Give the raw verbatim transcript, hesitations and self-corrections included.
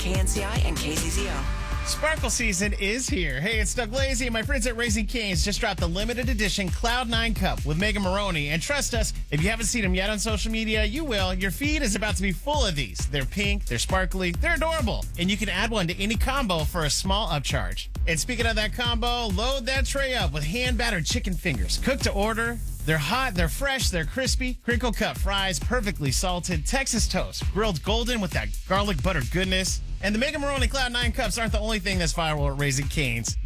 K N C I and K Z Z O. Sparkle season is here. Hey, it's Doug Lazy, and my friends at Raising Cane's just dropped the limited edition Cloud nine Cup with Megan Maroney. And trust us, if you haven't seen them yet on social media, you will. Your feed is about to be full of these. They're pink, they're sparkly, they're adorable. And you can add one to any combo for a small upcharge. And speaking of that combo, load that tray up with hand-battered chicken fingers. Cooked to order. They're hot, they're fresh, they're crispy. Crinkle cut fries, perfectly salted. Texas toast, grilled golden with that garlic butter goodness. And the Mega Maroney Cloud nine Cups aren't the only thing that's viral at Raising Cane's.